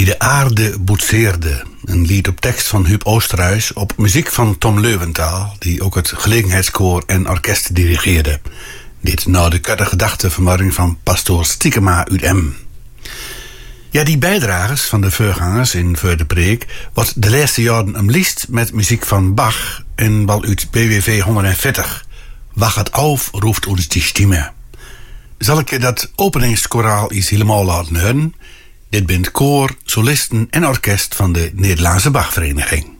De aarde boetseerde. Een lied op tekst van Huub Oosterhuis op muziek van Tom Leeuwentaal, die ook het gelegenheidskoor en orkest dirigeerde. Dit nou de kutte gedachteverwarring van pastoor Stiekema uit M. Ja, die bijdragers van de voorgangers in Voor de Preek wordt de laatste jaren am liefst met muziek van Bach en wel uit BWV 140. Wacht het auf, roept ons die stimme. Zal ik je dat openingskoraal iets helemaal laten horen? Dit bent koor, solisten en orkest van de Nederlandse Bachvereniging.